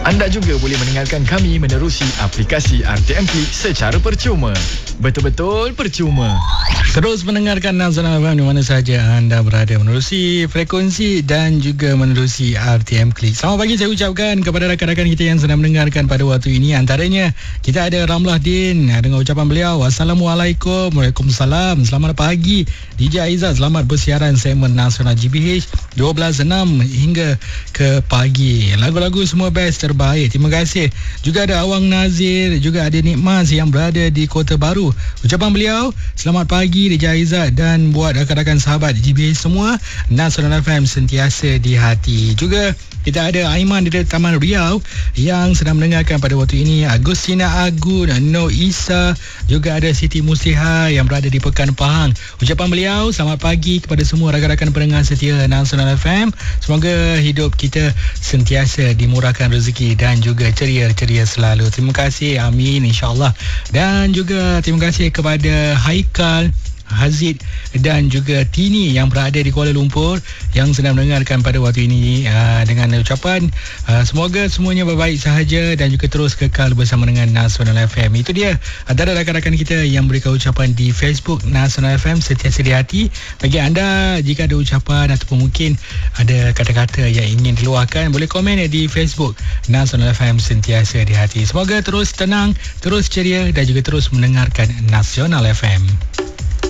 Anda juga boleh mendengarkan kami menerusi aplikasi RTM Klik secara percuma. Betul-betul percuma. Terus mendengarkan Nasional FM di mana sahaja anda berada, menerusi frekuensi dan juga menerusi RTM Klik. Selamat pagi saya ucapkan kepada rakan-rakan kita yang sedang mendengarkan pada waktu ini. Antaranya kita ada Ramlah Din dengan ucapan beliau, Assalamualaikum. Waalaikumsalam. Selamat pagi DJ Aizat, selamat bersiaran segmen Nasional GBH 12.6 hingga ke pagi. Lagu-lagu semua best, terbaik. Terima kasih. Juga ada Awang Nazir, juga ada Nikmas yang berada di Kota Baru. Ucapan beliau, selamat pagi DJ Aizat dan buat rakan-rakan sahabat GBH semua, Nasional FM sentiasa di hati. Juga kita ada Aiman dari Taman Riau yang sedang mendengarkan pada waktu ini, Agustina Agun, Noh Isa, juga ada Siti Musliha yang berada di Pekan Pahang. Ucapan beliau, selamat pagi kepada semua rakan-rakan pendengar setia Nasional FM. Semoga hidup kita sentiasa dimurahkan rezeki dan juga ceria-ceria selalu. Terima kasih, amin, insyaAllah. Dan juga terima kasih kepada Haikal, Hazid dan juga Tini yang berada di Kuala Lumpur yang sedang mendengarkan pada waktu ini, dengan ucapan semoga semuanya baik-baik sahaja dan juga terus kekal bersama dengan Nasional FM. Itu dia antara rakan-rakan kita yang berikan ucapan di Facebook Nasional FM sentiasa di hati. Bagi anda, jika ada ucapan ataupun mungkin ada kata-kata yang ingin diluahkan, boleh komen di Facebook Nasional FM sentiasa di hati. Semoga terus tenang, terus ceria dan juga terus mendengarkan Nasional FM.